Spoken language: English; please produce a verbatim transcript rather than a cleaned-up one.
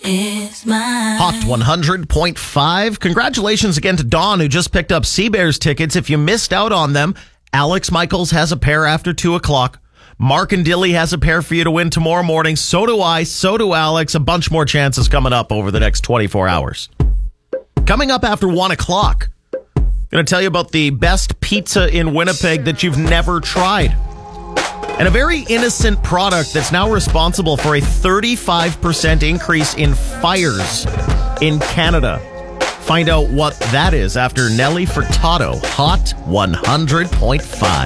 is mine. Hot one hundred point five. Congratulations again to Dawn, who just picked up Sea Bears tickets. If you missed out on them, Alex Michaels has a pair after two o'clock. Mark and Dilly has a pair for you to win tomorrow morning. So do I. So do Alex. A bunch more chances coming up over the next twenty-four hours. Coming up after one o'clock, going to tell you about the best pizza in Winnipeg that you've never tried. And a very innocent product that's now responsible for a thirty-five percent increase in fires in Canada. Find out what that is after Nelly Furtado. Hot one hundred point five.